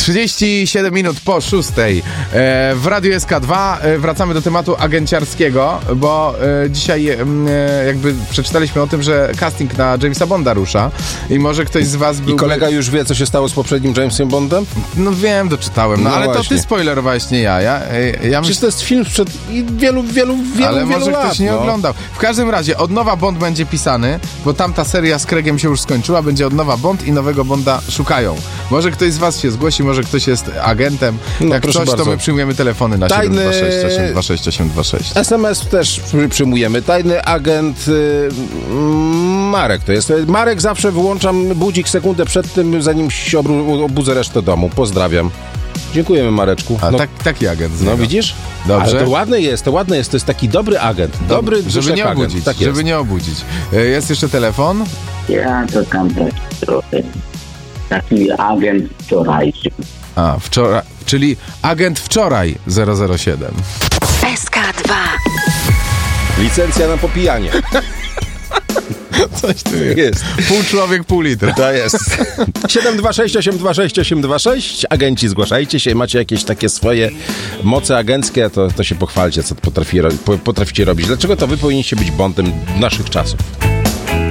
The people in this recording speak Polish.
37 minut po 6 w Radiu SK2 wracamy do tematu agenciarskiego, bo dzisiaj jakby przeczytaliśmy o tym, że casting na Jamesa Bonda rusza i może ktoś z was był... I kolega już wie, co się stało z poprzednim Jamesem Bondem? No wiem, doczytałem, ale właśnie. to ty spoilerowałeś, nie ja. Przecież to jest film sprzed wielu ale może lat, ktoś nie oglądał. W każdym razie od nowa Bond będzie pisany, bo tamta seria z Craigiem się już skończyła, będzie od nowa Bond i nowego Bonda szukają. Może ktoś z was się zgłosi, może ktoś jest agentem. Jak coś, bardzo. to my przyjmujemy telefony na 726 SMS też przyjmujemy. Tajny agent Marek to jest. Marek, zawsze wyłączam budzik sekundę przed tym, zanim się obudzę resztę domu. Pozdrawiam. Dziękujemy, Mareczku. Taki agent. No widzisz? Dobrze. Ale to ładne jest, to jest taki dobry agent. Dobry, żeby nie obudzić. Agent. Tak żeby jest. nie obudzić. Jest jeszcze telefon? Ja to tam taki agent wczorajszy. Wczoraj, czyli agent wczoraj 007. SK2. Licencja na popijanie. Coś tu Jest. Pół człowiek, pół litra. To jest. 726 Agenci, zgłaszajcie się. Macie jakieś takie swoje moce agenckie, to się pochwalcie, co potraficie robić. Dlaczego to wy powinniście być Bondem naszych czasów?